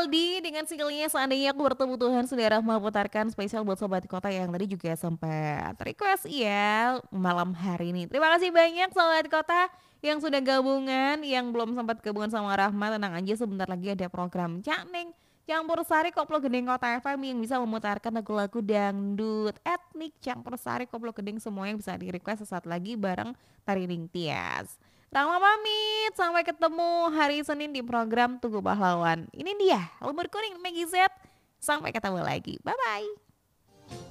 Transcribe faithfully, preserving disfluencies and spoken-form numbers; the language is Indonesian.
Aldi dengan singlenya Seandainya Aku Bertemu Tuhan sudah Rahma putarkan spesial buat Sobat Kota yang tadi juga sempat request ya malam hari ini. Terima kasih banyak Sobat Kota yang sudah gabungan, yang belum sempat gabungan sama Rahma tenang aja sebentar lagi ada program Cak Neng Campur Sari Koplo Gending Kota F M yang bisa memutarkan lagu-lagu dangdut etnik campur sari koplo gending semua yang bisa di request sesaat lagi bareng Tari Ning Tias. Rama pamit, sampai ketemu hari Senin di program Tugu Pahlawan. Ini dia, Lumur Kuning Meggy Z. Sampai ketemu lagi, bye-bye.